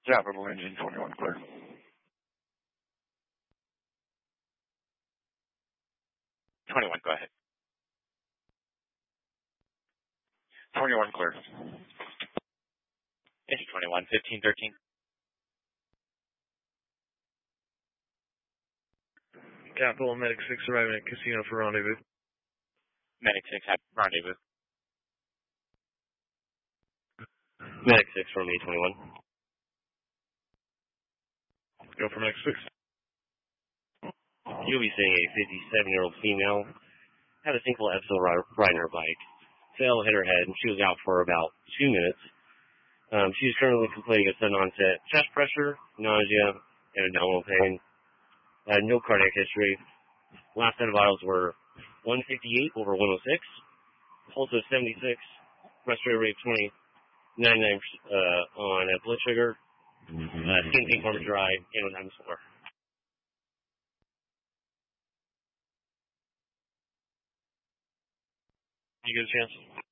Capital engine 21 clear. 21, go ahead. 21 clear. Engine 21, 1513. Capital Medic 6 arriving at Casino for rendezvous. Medic 6, have rendezvous. Medic 6 from A21. Go for Medic 6. You'll be seeing a 57-year-old female. Had a single episode riding her bike. Fell, hit her head, and she was out for about 2 minutes. She's currently complaining of sudden onset chest pressure, nausea, and abdominal pain. No cardiac history. Last set of vitals were 158 over 106. Pulse of 76. Respiratory rate 20. 99 on blood sugar. Skin pink, warm, dry, and was having sore. You get a chance?